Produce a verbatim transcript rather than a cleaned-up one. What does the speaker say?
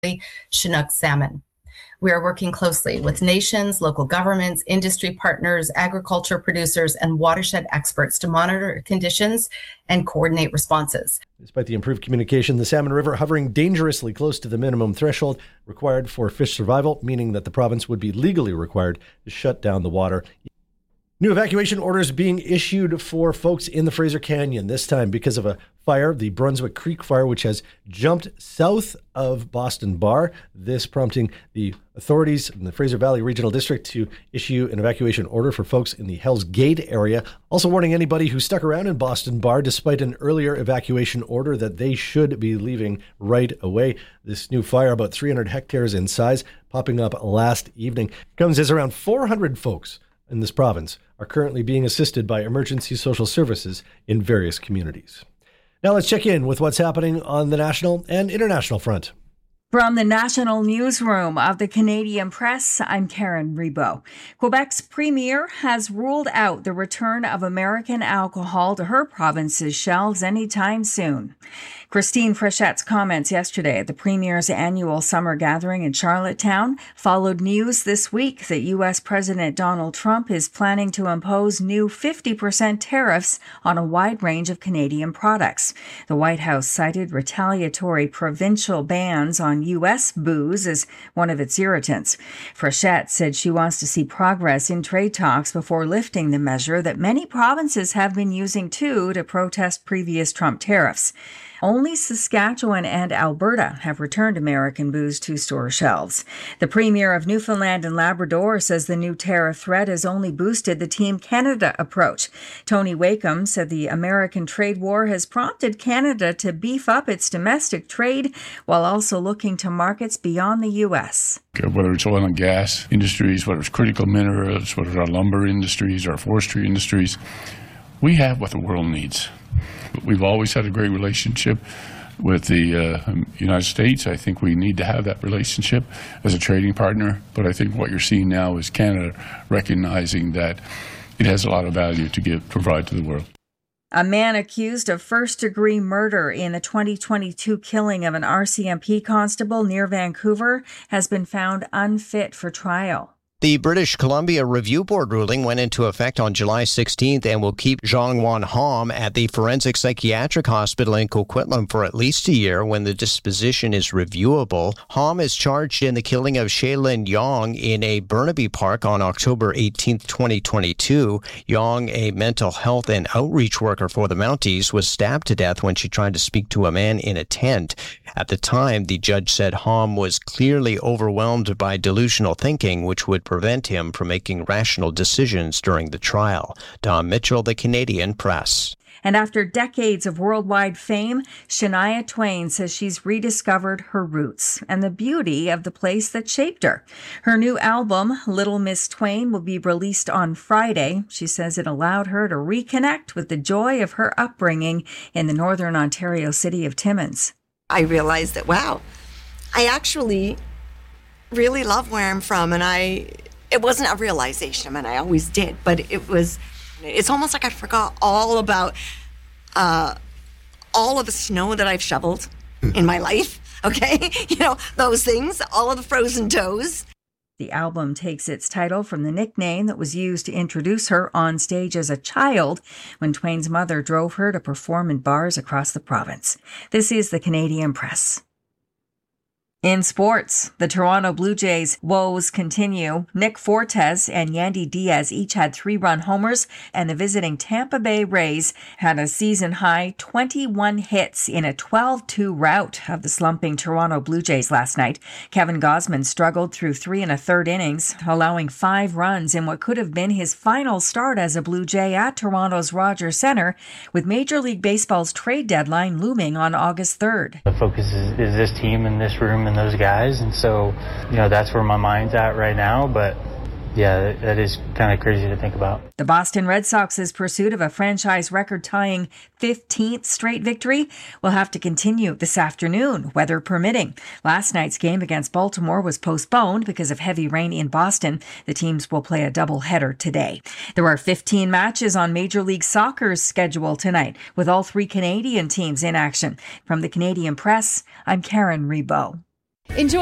Chinook salmon. We are working closely with nations, local governments, industry partners, agriculture producers, and watershed experts to monitor conditions and coordinate responses. Despite the improved communication, the Salmon River hovering dangerously close to the minimum threshold required for fish survival, meaning that the province would be legally required to shut down the water. New evacuation orders being issued for folks in the Fraser Canyon, this time because of a fire, the Brunswick Creek fire, which has jumped south of Boston Bar. This prompting the authorities in the Fraser Valley Regional District to issue an evacuation order for folks in the Hell's Gate area. Also warning anybody who stuck around in Boston Bar despite an earlier evacuation order that they should be leaving right away. This new fire, about three hundred hectares in size, popping up last evening, comes as around four hundred folks in this province are currently being assisted by emergency social services in various communities. Now let's check in with what's happening on the national and international front. From the national newsroom of the Canadian Press, I'm Karen Rebo. Quebec's premier has ruled out the return of American alcohol to her province's shelves anytime soon. Christine Frechette's comments yesterday at the premier's annual summer gathering in Charlottetown followed news this week that U S President Donald Trump is planning to impose new fifty percent tariffs on a wide range of Canadian products. The White House cited retaliatory provincial bans on U S booze as one of its irritants. Frechette said she wants to see progress in trade talks before lifting the measure that many provinces have been using too to protest previous Trump tariffs. Only Saskatchewan and Alberta have returned American booze to store shelves. The Premier of Newfoundland and Labrador says the new tariff threat has only boosted the Team Canada approach. Tony Wakeham said the American trade war has prompted Canada to beef up its domestic trade while also looking to markets beyond the U S. Whether it's oil and gas industries, whether it's critical minerals, whether it's our lumber industries, our forestry industries, we have what the world needs. We've always had a great relationship with the uh, United States. I think we need to have that relationship as a trading partner. But I think what you're seeing now is Canada recognizing that it has a lot of value to give, provide to the world. A man accused of first-degree murder in the twenty twenty-two killing of an R C M P constable near Vancouver has been found unfit for trial. The British Columbia Review Board ruling went into effect on July sixteenth and will keep Jeong-Won Ham at the Forensic Psychiatric Hospital in Coquitlam for at least a year when the disposition is reviewable. Ham is charged in the killing of Shailin Yong in a Burnaby Park on October eighteenth, twenty twenty-two. Yong, a mental health and outreach worker for the Mounties, was stabbed to death when she tried to speak to a man in a tent. At the time, the judge said Ham was clearly overwhelmed by delusional thinking, which would prevent him from making rational decisions during the trial. Tom Mitchell, The Canadian Press. And after decades of worldwide fame, Shania Twain says she's rediscovered her roots and the beauty of the place that shaped her. Her new album, Little Miss Twain, will be released on Friday. She says it allowed her to reconnect with the joy of her upbringing in the northern Ontario city of Timmins. I realized that, wow, I actually really love where I'm from, and I, it wasn't a realization, I mean, I always did, but it was, it's almost like I forgot all about uh, all of the snow that I've shoveled in my life, okay? You know, those things, all of the frozen toes. The album takes its title from the nickname that was used to introduce her on stage as a child when Twain's mother drove her to perform in bars across the province. This is the Canadian Press. In sports, the Toronto Blue Jays' woes continue. Nick Fortes and Yandy Diaz each had three-run homers, and the visiting Tampa Bay Rays had a season-high twenty-one hits in a twelve two rout of the slumping Toronto Blue Jays last night. Kevin Gausman struggled through three and a third innings, allowing five runs in what could have been his final start as a Blue Jay at Toronto's Rogers Centre, with Major League Baseball's trade deadline looming on August third. The focus is, is this team in this room and those guys, and so, you know, that's where my mind's at right now, but yeah, that is kind of crazy to think about. The Boston Red Sox's pursuit of a franchise record-tying fifteenth straight victory will have to continue this afternoon, weather permitting. Last night's game against Baltimore was postponed because of heavy rain in Boston. The teams will play a doubleheader today. There are fifteen matches on Major League Soccer's schedule tonight, with all three Canadian teams in action. From the Canadian Press, I'm Karen Rebo. Enjoy